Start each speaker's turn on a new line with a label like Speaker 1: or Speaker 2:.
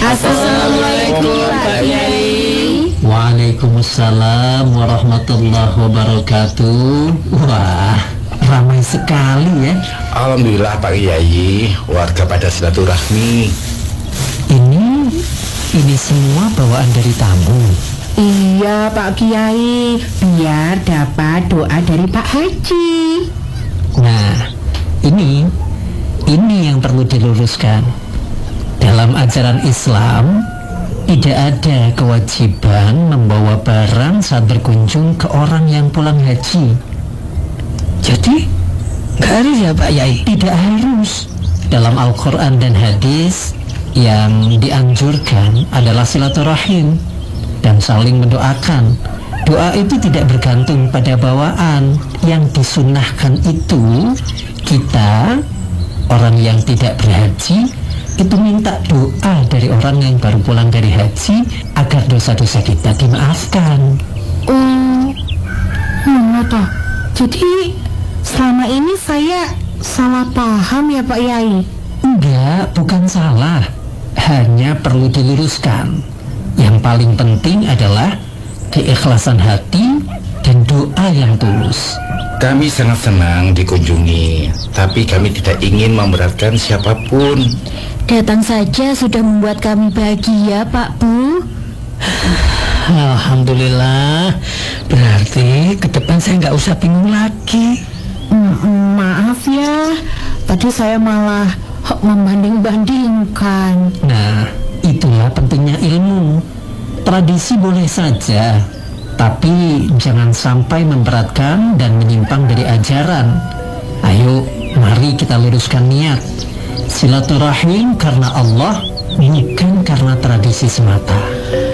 Speaker 1: Assalamualaikum Pak Kiai.
Speaker 2: Waalaikumsalam warahmatullahi wabarakatuh. Wah, ramai sekali ya.
Speaker 3: Alhamdulillah Pak Kiai, warga pada silaturahmi.
Speaker 2: Ini semua bawaan dari tamu.
Speaker 1: Iya Pak Kiai, biar dapat doa dari Pak Haji.
Speaker 2: Nah, ini yang perlu diluruskan. Dalam ajaran Islam, tidak ada kewajiban membawa barang saat berkunjung ke orang yang pulang haji.
Speaker 4: Jadi, nggak harus ya Pak Yai?
Speaker 2: Tidak harus. Dalam Al-Quran dan hadis, yang dianjurkan adalah silaturahim dan saling mendoakan. Doa itu tidak bergantung pada bawaan. Yang disunnahkan itu, kita, orang yang tidak berhaji, itu minta doa dari orang yang baru pulang dari haji agar dosa-dosa kita dimaafkan.
Speaker 1: Mana toh? Jadi selama ini saya salah paham ya Pak Yai.
Speaker 2: Enggak, bukan salah. Hanya perlu diluruskan. Yang paling penting adalah keikhlasan hati dan doa yang tulus.
Speaker 3: Kami sangat senang dikunjungi, tapi kami tidak ingin memberatkan siapapun.
Speaker 5: Datang saja sudah membuat kami bahagia, Pak Bu.
Speaker 4: Alhamdulillah. Berarti ke depan saya nggak usah bingung lagi.
Speaker 1: Maaf ya, tadi saya malah membanding-bandingkan.
Speaker 2: Nah, itulah pentingnya ilmu. Tradisi boleh saja, tapi jangan sampai memberatkan dan menyimpang dari ajaran. Ayo, mari kita luruskan niat. Silaturahim karena Allah, bukan karena tradisi semata.